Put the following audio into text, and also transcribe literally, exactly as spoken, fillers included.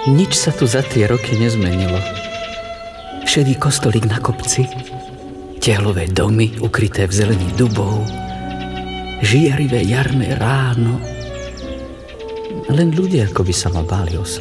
Nič sa tu za tie roky nezmenilo. Šedý kostolík na kopci, tehlové domy ukryté v zelení dubov, žiarivé jarné ráno. Len ľudia ako by sa ma báli o